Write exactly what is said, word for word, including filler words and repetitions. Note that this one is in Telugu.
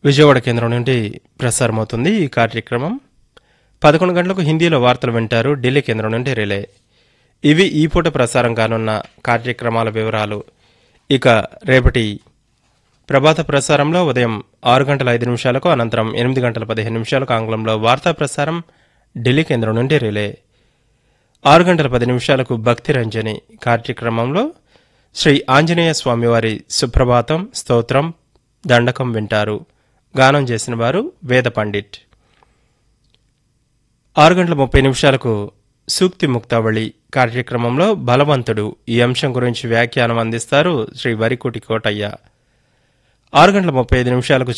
విజయవాడ కేంద్రం నుండి ప్రసారమవుతుంది ఈ కార్యక్రమం. పదకొండు గంటలకు హిందీలో వార్తలు వింటారు ఢిల్లీ కేంద్రం నుండి రిలే. ఇవి ఈ పూట ప్రసారం కానున్న కార్యక్రమాల వివరాలు. ఇక రేపటి ప్రభాత ప్రసారంలో ఉదయం ఆరు గంటల ఐదు నిమిషాలకు, అనంతరం ఎనిమిది గంటల పదిహేను నిమిషాలకు ఆంగ్లంలో వార్తా ప్రసారం ఢిల్లీ కేంద్రం నుండి రిలే. ఆరు గంటల పది నిమిషాలకు భక్తి రంజని కార్యక్రమంలో శ్రీ ఆంజనేయ స్వామివారి సుప్రభాతం, స్తోత్రం, దండకం వింటారు. గానం చేసిన వారు వేద పండిట్. ఆరు గంటల ముప్పై నిమిషాలకు సూక్తి ముక్తావళి కార్యక్రమంలో బలవంతుడు ఈ అంశం గురించి వ్యాఖ్యానం అందిస్తారు శ్రీ వరికుటి కోటయ్య. ఆరు గంటల ముప్పై ఐదు నిమిషాలకు